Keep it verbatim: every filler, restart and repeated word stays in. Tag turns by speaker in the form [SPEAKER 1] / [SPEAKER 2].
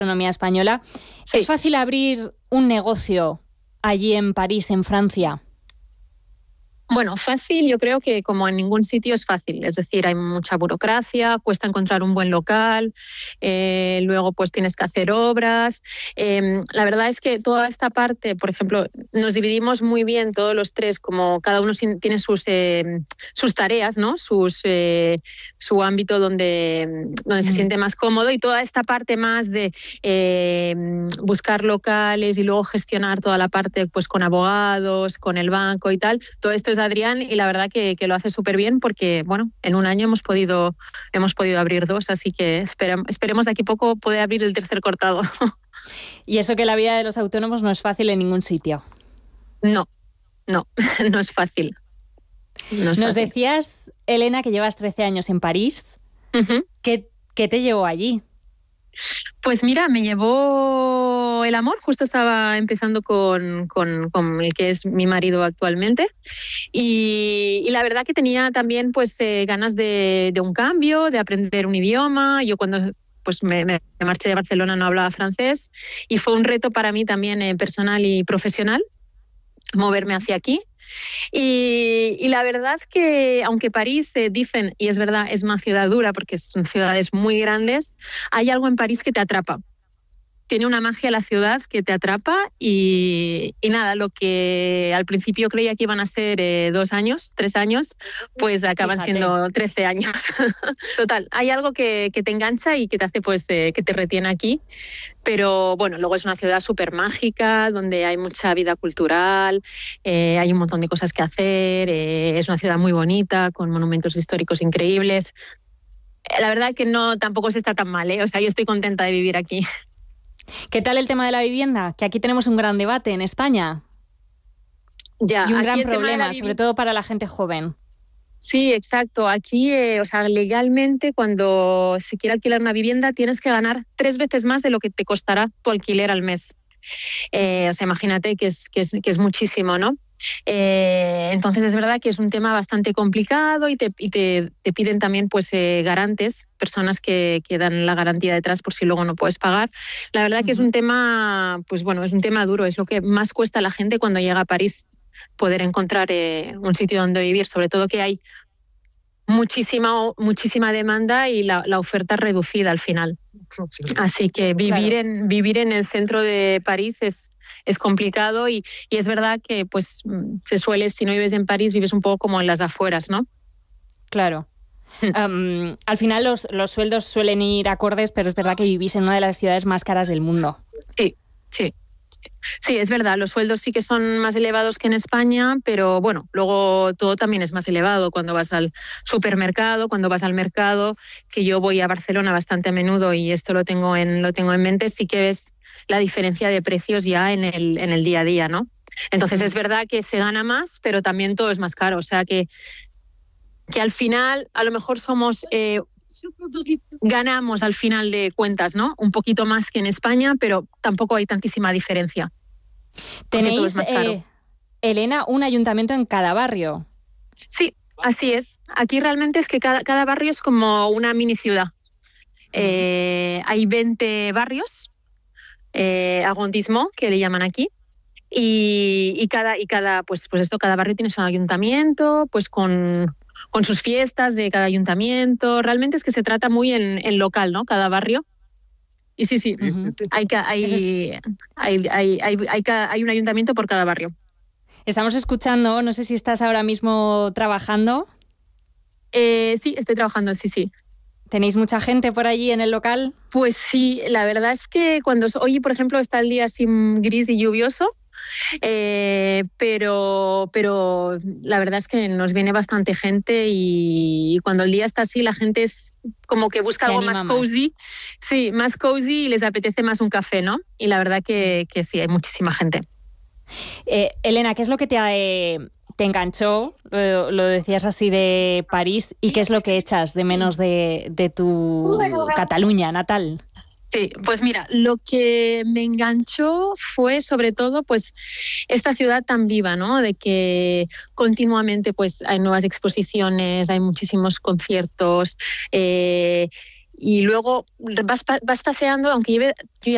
[SPEAKER 1] gastronomía española.
[SPEAKER 2] Sí.
[SPEAKER 1] ¿Es fácil abrir un negocio allí en París, en Francia?
[SPEAKER 2] Bueno, fácil, yo creo que como en ningún sitio es fácil. Es decir, hay mucha burocracia, cuesta encontrar un buen local, eh, luego pues tienes que hacer obras. Eh, la verdad es que toda esta parte, por ejemplo, nos dividimos muy bien todos los tres, como cada uno tiene sus, eh, sus tareas, ¿no? Sus, eh, su ámbito donde, donde mm. se siente más cómodo, y toda esta parte más de eh, buscar locales y luego gestionar toda la parte pues con abogados, con el banco y tal. Todo esto es Adrián, y la verdad que, que lo hace súper bien, porque bueno, en un año hemos podido, hemos podido abrir dos, así que esperemos, esperemos de aquí a poco poder abrir el tercer cortado.
[SPEAKER 1] Y eso, que la vida de los autónomos no es fácil en ningún sitio.
[SPEAKER 2] No, no, no es fácil. No es
[SPEAKER 1] Nos
[SPEAKER 2] fácil.
[SPEAKER 1] decías, Elena, que llevas trece años en París.
[SPEAKER 2] Uh-huh.
[SPEAKER 1] ¿Qué, qué te llevó allí?
[SPEAKER 2] Pues mira, me llevó el amor. Justo estaba empezando con, con, con el que es mi marido actualmente, y, y la verdad que tenía también pues eh, ganas de, de un cambio, de aprender un idioma. Yo cuando pues me, me marché de Barcelona no hablaba francés, y fue un reto para mí también eh, personal y profesional moverme hacia aquí. Y, y la verdad que, aunque París, eh, dicen, y es verdad, es una ciudad dura porque son ciudades muy grandes, hay algo en París que te atrapa. Tiene una magia la ciudad que te atrapa, y, y nada, lo que al principio creía que iban a ser eh, dos años, tres años, pues acaban
[SPEAKER 1] Fíjate.
[SPEAKER 2] siendo trece años. Total, hay algo que, que te engancha y que te hace, pues, eh, que te retiene aquí. Pero bueno, luego es una ciudad súper mágica, donde hay mucha vida cultural, eh, hay un montón de cosas que hacer, eh, es una ciudad muy bonita, con monumentos históricos increíbles. La verdad que no, tampoco se está tan mal, ¿eh? O sea, yo estoy contenta de vivir aquí.
[SPEAKER 1] ¿Qué tal el tema de la vivienda? Que aquí tenemos un gran debate en España.
[SPEAKER 2] Ya,
[SPEAKER 1] y un
[SPEAKER 2] aquí
[SPEAKER 1] gran
[SPEAKER 2] el tema de
[SPEAKER 1] problema,
[SPEAKER 2] la
[SPEAKER 1] sobre todo para la gente joven.
[SPEAKER 2] Sí, exacto. Aquí, eh, o sea, legalmente, cuando se quiere alquilar una vivienda, tienes que ganar tres veces más de lo que te costará tu alquiler al mes. Eh, o sea, imagínate que es, que es, que es muchísimo, ¿no? Eh, entonces es verdad que es un tema bastante complicado, y te, y te, te piden también pues eh, garantes, personas que, que dan la garantía detrás por si luego no puedes pagar. La verdad que uh-huh. es un tema, pues bueno, es un tema duro, es lo que más cuesta a la gente cuando llega a París, poder encontrar eh, un sitio donde vivir, sobre todo que hay muchísima, muchísima demanda y la, la oferta reducida al final. Así que vivir, claro. en, vivir en el centro de París es, es complicado, y, y es verdad que pues se suele, si no vives en París, vives un poco como en las afueras, ¿no?
[SPEAKER 1] Claro. um, al final los, los sueldos suelen ir acordes, pero es verdad que vivís en una de las ciudades más caras del mundo.
[SPEAKER 2] Sí, sí. Sí, es verdad, los sueldos sí que son más elevados que en España, pero bueno, luego todo también es más elevado cuando vas al supermercado, cuando vas al mercado, que yo voy a Barcelona bastante a menudo y esto lo tengo en, lo tengo en mente, sí que ves la diferencia de precios ya en el, en el día a día, ¿no? Entonces es verdad que se gana más, pero también todo es más caro, o sea que, que al final a lo mejor somos... Eh, ganamos al final de cuentas, ¿no? Un poquito más que en España, pero tampoco hay tantísima diferencia.
[SPEAKER 1] Tenéis, eh, Elena, un ayuntamiento en cada barrio.
[SPEAKER 2] Sí, así es. Aquí realmente es que cada, cada barrio es como una mini ciudad. Eh, hay veinte barrios, eh, arrondissement, que le llaman aquí. Y, y cada, y cada, pues, pues esto, cada barrio tiene su ayuntamiento, pues con... con sus fiestas de cada ayuntamiento. Realmente es que se trata muy en, en local, ¿no? Cada barrio. Y sí, sí, uh-huh. hay, hay, hay, hay, hay, hay, hay, hay un ayuntamiento por cada barrio.
[SPEAKER 1] Estamos escuchando, no sé si estás ahora mismo trabajando.
[SPEAKER 2] Eh, sí, estoy trabajando, sí, sí.
[SPEAKER 1] ¿Tenéis mucha gente por allí en el local?
[SPEAKER 2] Pues sí, la verdad es que cuando hoy, por ejemplo, está el día así gris y lluvioso, Eh, pero, pero la verdad es que nos viene bastante gente, y cuando el día está así la gente es como que busca
[SPEAKER 1] Se
[SPEAKER 2] algo más
[SPEAKER 1] más.
[SPEAKER 2] cozy, sí, más cozy, y les apetece más un café, ¿no? Y la verdad que, que sí, hay muchísima gente.
[SPEAKER 1] Eh, Elena, ¿qué es lo que te, eh, te enganchó? Lo, lo decías así de París, ¿y qué es lo que echas de menos de, de tu Cataluña natal?
[SPEAKER 2] Sí, pues mira, lo que me enganchó fue sobre todo pues esta ciudad tan viva, ¿no? De que continuamente pues hay nuevas exposiciones, hay muchísimos conciertos, eh, y luego vas, vas paseando, aunque lleve, yo ya